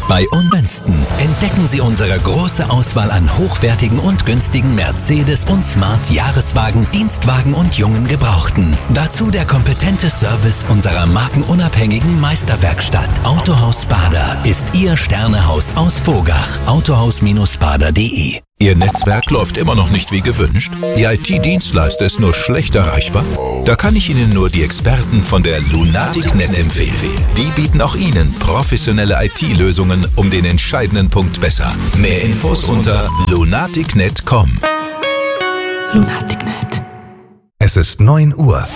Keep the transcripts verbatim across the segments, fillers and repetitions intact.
Bei Unbünsten entdecken Sie unsere große Auswahl an hochwertigen und günstigen Mercedes- und Smart-Jahreswagen, Dienstwagen und jungen Gebrauchten. Dazu der kompetente Service unserer markenunabhängigen Meisterwerkstatt. Autohaus Spada ist Ihr Sternehaus aus Vogach. autohaus Spada punkt de. Ihr Netzwerk läuft immer noch nicht wie gewünscht? Ihr I T-Dienstleister ist nur schlecht erreichbar? Da kann ich Ihnen nur die Experten von der Lunatic.net empfehlen. Die bieten auch Ihnen professionelle I T-Lösungen um den entscheidenden Punkt besser. Mehr Infos unter lunatic punkt net punkt com. Lunatic punkt net. Es ist neun Uhr.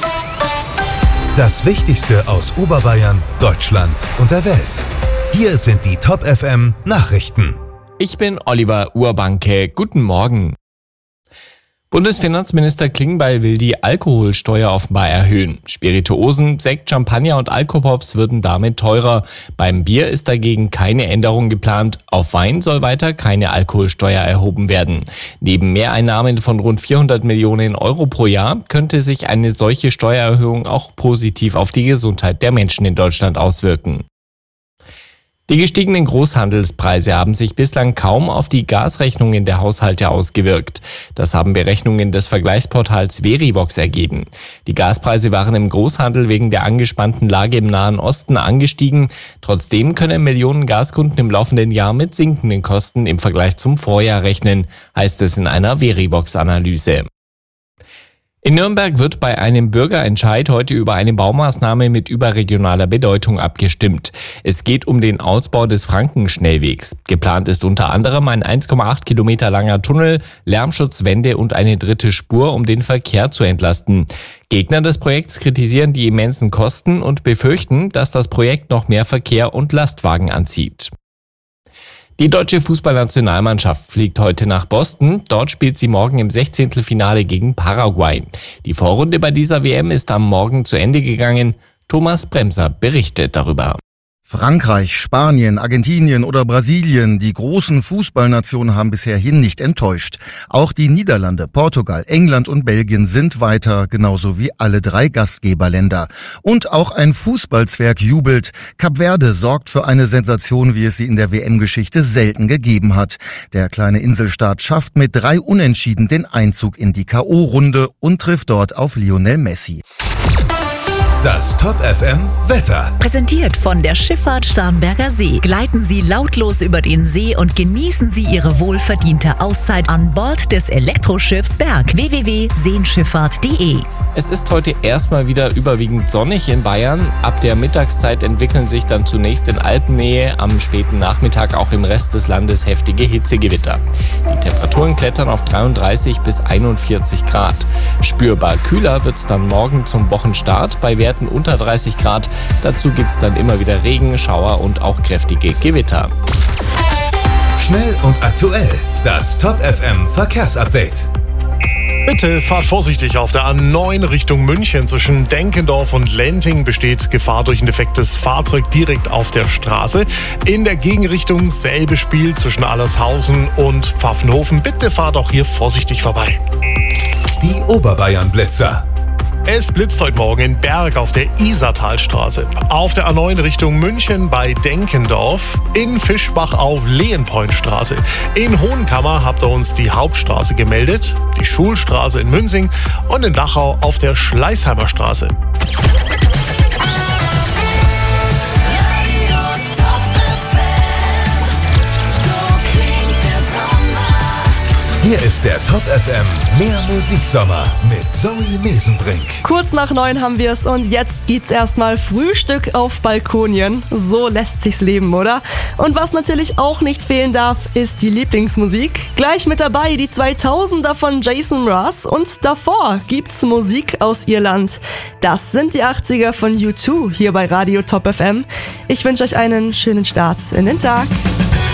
Das Wichtigste aus Oberbayern, Deutschland und der Welt. Hier sind die Top F M Nachrichten. Ich bin Oliver Urbanke. Guten Morgen. Bundesfinanzminister Klingbeil will die Alkoholsteuer offenbar erhöhen. Spirituosen, Sekt, Champagner und Alkopops würden damit teurer. Beim Bier ist dagegen keine Änderung geplant. Auf Wein soll weiter keine Alkoholsteuer erhoben werden. Neben Mehreinnahmen von rund vierhundert Millionen Euro pro Jahr könnte sich eine solche Steuererhöhung auch positiv auf die Gesundheit der Menschen in Deutschland auswirken. Die gestiegenen Großhandelspreise haben sich bislang kaum auf die Gasrechnungen der Haushalte ausgewirkt. Das haben Berechnungen des Vergleichsportals Verivox ergeben. Die Gaspreise waren im Großhandel wegen der angespannten Lage im Nahen Osten angestiegen. Trotzdem können Millionen Gaskunden im laufenden Jahr mit sinkenden Kosten im Vergleich zum Vorjahr rechnen, heißt es in einer Verivox-Analyse. In Nürnberg wird bei einem Bürgerentscheid heute über eine Baumaßnahme mit überregionaler Bedeutung abgestimmt. Es geht um den Ausbau des Frankenschnellwegs. Geplant ist unter anderem ein eins Komma acht Kilometer langer Tunnel, Lärmschutzwände und eine dritte Spur, um den Verkehr zu entlasten. Gegner des Projekts kritisieren die immensen Kosten und befürchten, dass das Projekt noch mehr Verkehr und Lastwagen anzieht. Die deutsche Fußballnationalmannschaft fliegt heute nach Boston. Dort spielt sie morgen im Sechzehntelfinale gegen Paraguay. Die Vorrunde bei dieser W M ist am Morgen zu Ende gegangen. Thomas Bremser berichtet darüber. Frankreich, Spanien, Argentinien oder Brasilien, die großen Fußballnationen haben bisherhin nicht enttäuscht. Auch die Niederlande, Portugal, England und Belgien sind weiter, genauso wie alle drei Gastgeberländer. Und auch ein Fußballzwerg jubelt. Kap Verde sorgt für eine Sensation, wie es sie in der W M-Geschichte selten gegeben hat. Der kleine Inselstaat schafft mit drei Unentschieden den Einzug in die K O-Runde und trifft dort auf Lionel Messi. Das Top F M Wetter. Präsentiert von der Schifffahrt Starnberger See. Gleiten Sie lautlos über den See und genießen Sie Ihre wohlverdiente Auszeit an Bord des Elektroschiffs Berg. w w w punkt seenschifffahrt punkt de. Es ist heute erstmal wieder überwiegend sonnig in Bayern. Ab der Mittagszeit entwickeln sich dann zunächst in Alpennähe, am späten Nachmittag auch im Rest des Landes heftige Hitzegewitter. Die Temperaturen klettern auf dreiunddreißig bis einundvierzig Grad. Spürbar kühler wird es dann morgen zum Wochenstart bei Werten unter dreißig Grad. Dazu gibt es dann immer wieder Regen, Schauer und auch kräftige Gewitter. Schnell und aktuell. Das Top F M Verkehrsupdate. Bitte fahrt vorsichtig auf der A neun Richtung München. Zwischen Denkendorf und Lenting besteht Gefahr durch ein defektes Fahrzeug direkt auf der Straße. In der Gegenrichtung selbe Spiel zwischen Allershausen und Pfaffenhofen. Bitte fahrt auch hier vorsichtig vorbei. Die Oberbayern-Blitzer. Es blitzt heute Morgen in Berg auf der Isartalstraße, auf der A neun Richtung München bei Denkendorf, in Fischbach auf Lehenpointstraße. In Hohenkammer habt ihr uns die Hauptstraße gemeldet, die Schulstraße in Münzing und in Dachau auf der Schleißheimer Straße. Hier ist der Top F M Mehr Musiksommer mit Zoe Mesenbrink. Kurz nach neun haben wir es und jetzt gibt's erstmal Frühstück auf Balkonien. So lässt sich's leben, oder? Und was natürlich auch nicht fehlen darf, ist die Lieblingsmusik. Gleich mit dabei die zweitausender von Jason Mraz und davor gibt's Musik aus Irland. Das sind die achtziger von U zwei hier bei Radio Top F M. Ich wünsche euch einen schönen Start in den Tag.